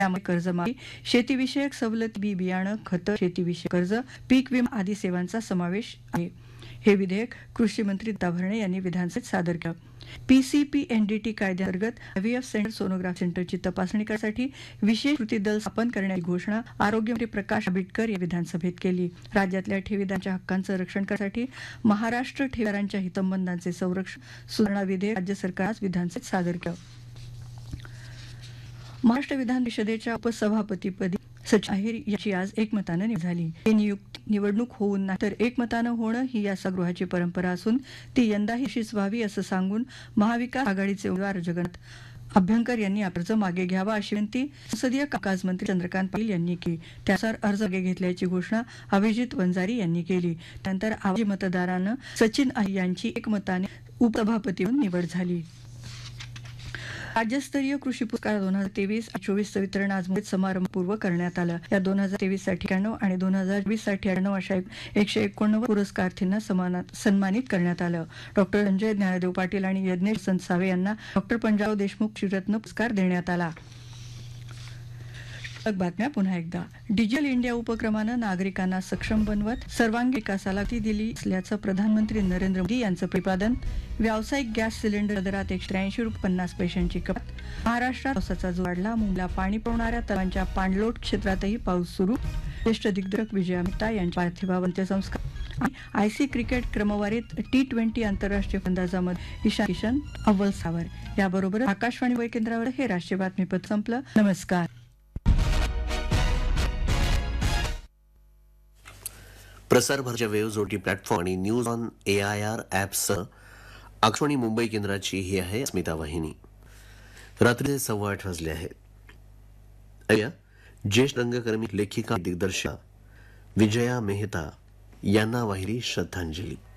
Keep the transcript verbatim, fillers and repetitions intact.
त्यामुळे कर्जमाफी, शेतीविषयक सवलत, बी बियाणं, खतं, शेतीविषयक कर्ज, पीक विमा आदी सेवांचा समावेश आहे. हे विधेयक कृषी मंत्री दत्ता भरणे यांनी विधानसभेत सादर केलं. पीसीपीएनडीटी कायद्याअंतर्गत आयव्हीएफ सेंटर, सोनोग्राफी सेंटरची तपासणी करण्यासाठी विशेष कृती दल स्थापन करण्याची घोषणा आरोग्यमंत्री प्रकाश आंबेडकर यांनी विधानसभेत केली. राज्यातल्या ठेवीदारांच्या हक्कांचं रक्षण करण्यासाठी महाराष्ट्र ठेवीदारांच्या हितसंबंधांचे संरक्षण सुधारणा विधेयक राज्य सरकार आज विधानसभेत सादर केलं. महाराष्ट्र विधान परिषदेच्या उपसभापतीपदी सचिन अहिर यांची आज एकमतानं निवड झाली. ही नियुक्ती निवडणूक होऊन नाही तर एकमतानं होणं ही या सभागृहाची परंपरा असून ती यंदाही अशीच व्हावी असं सांगून महाविकास आघाडीचे उमेदवार जगन्नाथ अभ्यंकर यांनी अर्ज मागे घ्यावा अशी विनंती संसदीय कामकाज मंत्री चंद्रकांत पाटील यांनी केली. त्यानुसार अर्ज मागे घेतल्याची घोषणा अभिजित वंजारी यांनी केली. त्यानंतर आवाजी मतदारानं सचिन अहिर यांची एकमताने उपसभापती म्हणून निवड झाली. राज्यस्तरीय कृषी पुरस्कार दोन हजार तेवीस चोवीसचं वितरण आज मुंबईत समारंभपूर्वक करण्यात आलं. या दोन हजार तेवीस साठी एक्याण्णव आणि दोन हजार वीस साठी अठ्ठ्याण्णव अशा एकशे एकोणनव्वद पुरस्कारार्थींना सन्मानित करण्यात आलं. डॉक्टर संजय ज्ञानदेव पाटील आणि यज्ञेश वसंत सावे यांना डॉक्टर पंजाबराव देशमुख श्रीरत्न पुरस्कार देण्यात आला. बातम्या पुन्हा एकदा. डिजिटल इंडिया उपक्रमानं नागरिकांना सक्षम बनवत सर्वांगीण विकासाला गती दिली असल्याचं प्रधानमंत्री नरेंद्र मोदी यांचं प्रतिपादन. व्यावसायिक गॅस सिलेंडर दरात एकशे त्र्याऐंशी रुपये पन्नास पैशांची कपात. महाराष्ट्रात पावसाचा जोर वाढला. मुंबईला पाणी पुरवणाऱ्या तलावांच्या पाणलोट क्षेत्रातही पाऊस सुरू. ज्येष्ठ दिग्दर्शक विजया मेहता यांच्या पार्थिवावर अंत्यसंस्कार. आयसीसी क्रिकेट क्रमवारीत टी ट्वेंटी आंतरराष्ट्रीय फलंदाजांमध्ये ईशान किशन अव्वल स्थानावर. याबरोबर आकाशवाणी मुंबई केंद्रावर हे राष्ट्रीय बातमीपत्र संपलं. नमस्कार. प्रसार भारतीच्या वेव्ह ओटी प्लॅटफॉर्म आणि news on A I R ॲपसह Akashvani Mumbai केंद्राची ही आहे अस्मिता वाहिनी. रात्री सव्वा आठ वाजले आहेत. ज्येष्ठ रंगकर्मी, लेखिका, दिग्दर्शक विजया मेहता यांना वाहिली श्रद्धांजली.